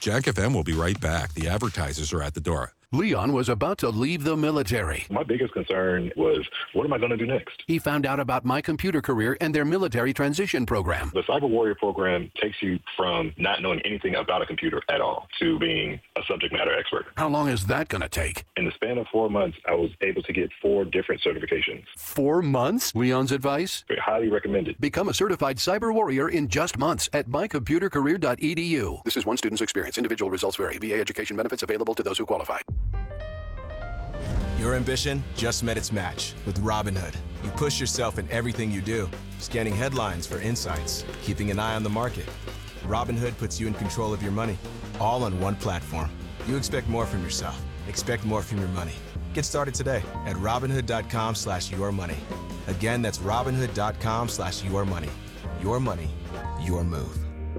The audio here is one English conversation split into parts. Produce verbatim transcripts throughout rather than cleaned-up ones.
Jack F M will be right back. The advertisers are at the door. Leon was about to leave the military. My biggest concern was, what am I going to do next? He found out about My Computer Career and their military transition program. The Cyber Warrior program takes you from not knowing anything about a computer at all to being a subject matter expert. How long is that going to take? In the span of four months, I was able to get four different certifications. Four months? Leon's advice? Highly recommended. Become a certified cyber warrior in just months at my computer career dot e d u. This is one student's experience. Individual results vary. V A education benefits available to those who qualify. Your ambition just met its match with Robinhood. You push yourself in everything you do, scanning headlines for insights, keeping an eye on the market. Robinhood puts you in control of your money, all on one platform. You expect more from yourself. Expect more from your money. Get started today at Robinhood dot com slash your money. Again, that's Robinhood dot com slash your money. Your money, your move.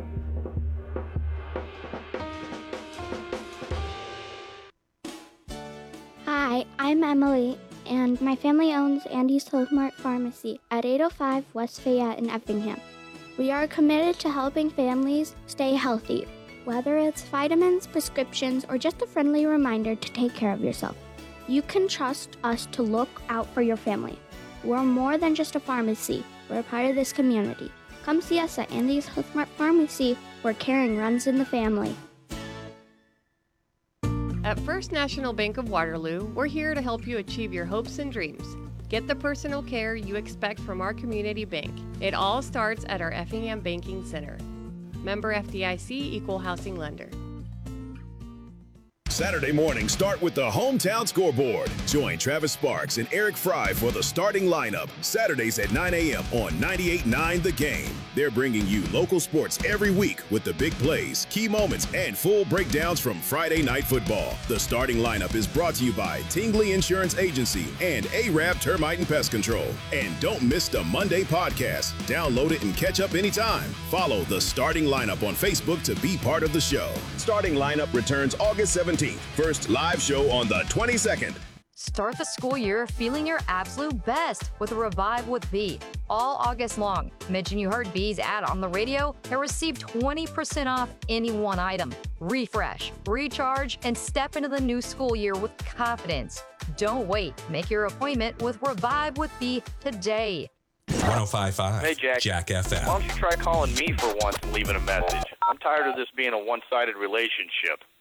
Hi, I'm Emily, and my family owns Andy's Smart Pharmacy at eight oh five West Fayette in Effingham. We are committed to helping families stay healthy, whether it's vitamins, prescriptions, or just a friendly reminder to take care of yourself. You can trust us to look out for your family. We're more than just a pharmacy. We're a part of this community. Come see us at Andy's Smart Pharmacy, where caring runs in the family. At First National Bank of Waterloo, we're here to help you achieve your hopes and dreams. Get the personal care you expect from our community bank. It all starts at our Effingham Banking Center. Member F D I C, Equal Housing Lender. Saturday morning, start with the Hometown Scoreboard. Join Travis Sparks and Eric Fry for the starting lineup. Saturdays at nine a.m. on ninety-eight point nine The Game. They're bringing you local sports every week with the big plays, key moments, and full breakdowns from Friday Night Football. The starting lineup is brought to you by Tingley Insurance Agency and Arab Termite and Pest Control. And don't miss the Monday podcast. Download it and catch up anytime. Follow the starting lineup on Facebook to be part of the show. Starting lineup returns August seventeenth. First live show on the twenty-second. Start the school year feeling your absolute best with Revive with B. All August long, mention you heard B's ad on the radio and receive twenty percent off any one item. Refresh, recharge, and step into the new school year with confidence. Don't wait. Make your appointment with Revive with B today. one oh five point five Hey, Jack. Jack F M. Why don't you try calling me for once and leaving a message? I'm tired of this being a one-sided relationship.